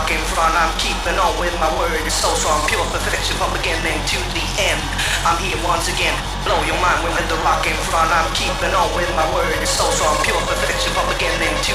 rock in front. I'm keeping on with my word. It's so strong, pure perfection from beginning to the end. I'm here once again, blow your mind with the rock in front. I'm keeping on with my word. It's so strong, pure perfection from beginning to